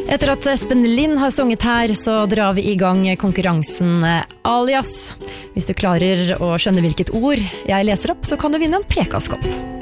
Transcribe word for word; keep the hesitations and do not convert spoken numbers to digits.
Etter at Espen Lind har sunget her, så drar vi i gang konkurransen alias. Hvis du klarer å skjønne hvilket ord jeg leser opp, så kan du vinne en prekastkopp.